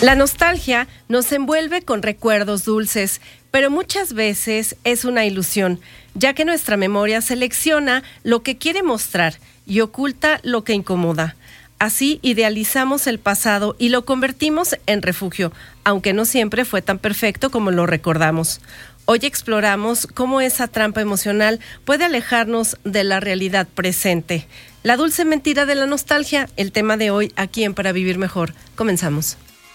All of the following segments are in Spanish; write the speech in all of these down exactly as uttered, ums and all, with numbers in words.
La nostalgia nos envuelve con recuerdos dulces, pero muchas veces es una ilusión, ya que nuestra memoria selecciona lo que quiere mostrar y oculta lo que incomoda. Así idealizamos el pasado y lo convertimos en refugio, aunque no siempre fue tan perfecto como lo recordamos. Hoy exploramos cómo esa trampa emocional puede alejarnos de la realidad presente. La dulce mentira de la nostalgia, el tema de hoy aquí en Para Vivir Mejor. Comenzamos.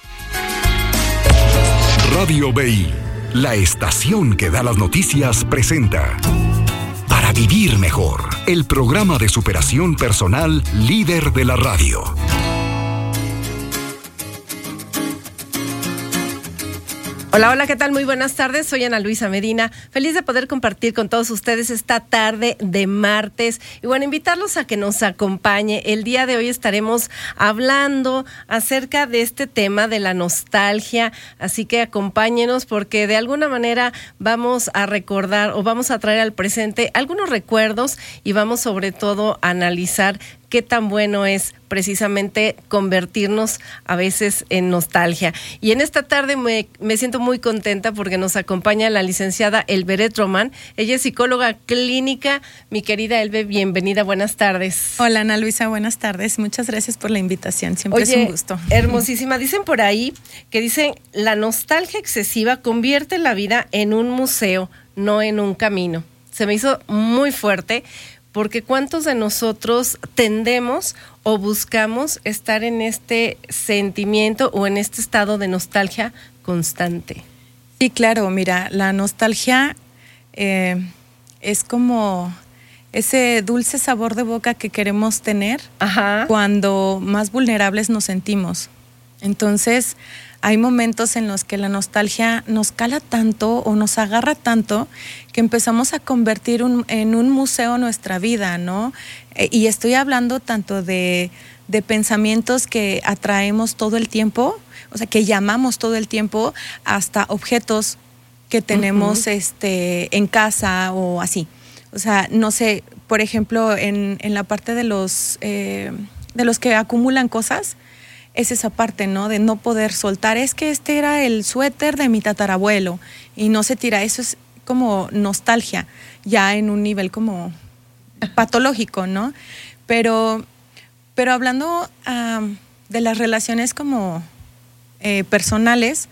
Radio B I, la estación que da las noticias, presenta Para Vivir Mejor, el programa de superación personal líder de la radio. Hola, hola, ¿qué tal? Muy buenas tardes, soy Ana Luisa Medina, feliz de poder compartir con todos ustedes esta tarde de martes y bueno, invitarlos a que nos acompañe. El día de hoy estaremos hablando acerca de este tema de la nostalgia, así que acompáñenos porque de alguna manera vamos a recordar o vamos a traer al presente algunos recuerdos y vamos sobre todo a analizar qué tan bueno es precisamente convertirnos a veces en nostalgia. Y en esta tarde me, me siento muy contenta porque nos acompaña la licenciada Elberet Román. Ella es psicóloga clínica. Mi querida Elbe, bienvenida, buenas tardes. Hola Ana Luisa, buenas tardes. Muchas gracias por la invitación, siempre Oye, es un gusto. Hermosísima. Dicen por ahí que dicen, la nostalgia excesiva convierte la vida en un museo, no en un camino. Se me hizo muy fuerte, porque ¿cuántos de nosotros tendemos o buscamos estar en este sentimiento o en este estado de nostalgia constante? Sí, claro, mira, la nostalgia eh, es como ese dulce sabor de boca que queremos tener Ajá. cuando más vulnerables nos sentimos. Entonces, hay momentos en los que la nostalgia nos cala tanto o nos agarra tanto que empezamos a convertir un, en un museo nuestra vida, ¿no? Eh, y estoy hablando tanto de, de pensamientos que atraemos todo el tiempo, o sea, que llamamos todo el tiempo, hasta objetos que tenemos uh-huh. este, en casa o así. O sea, no sé, por ejemplo, en, en la parte de los, eh, de los que acumulan cosas, es esa parte, ¿no? De no poder soltar. Es que este era el suéter de mi tatarabuelo y no se tira. Eso es como nostalgia, ya en un nivel como patológico, ¿no? Pero, pero hablando um, de las relaciones como eh, personales,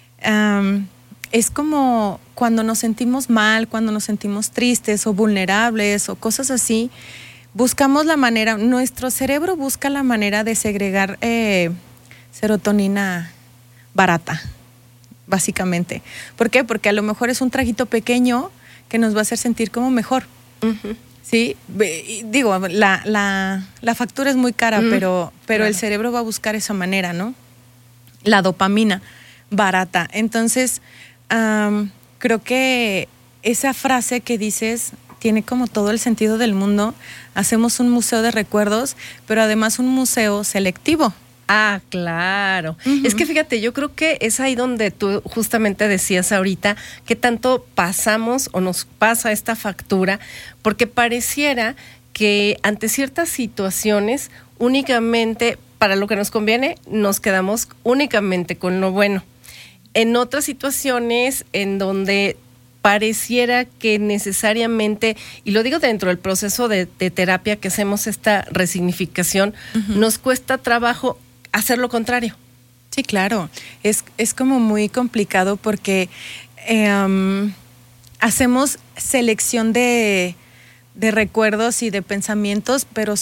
um, es como cuando nos sentimos mal, cuando nos sentimos tristes o vulnerables o cosas así, buscamos la manera, nuestro cerebro busca la manera de segregar eh, serotonina barata, básicamente. ¿Por qué? Porque a lo mejor es un traguito pequeño que nos va a hacer sentir como mejor. Uh-huh. ¿Sí? Digo, la, la, la factura es muy cara, uh-huh. pero, pero claro. El cerebro va a buscar esa manera, ¿no? La dopamina barata. Entonces, um, creo que esa frase que dices tiene como todo el sentido del mundo. Hacemos un museo de recuerdos, pero además un museo selectivo. Ah, claro. Uh-huh. Es que fíjate, yo creo que es ahí donde tú justamente decías ahorita que tanto pasamos o nos pasa esta factura, porque pareciera que ante ciertas situaciones únicamente para lo que nos conviene nos quedamos únicamente con lo bueno. En otras situaciones en donde pareciera que necesariamente, y lo digo dentro del proceso de, de terapia que hacemos esta resignificación, uh-huh. nos cuesta trabajo hacer lo contrario. Sí, claro. Es, es como muy complicado porque eh, um, hacemos selección de, de recuerdos y de pensamientos, pero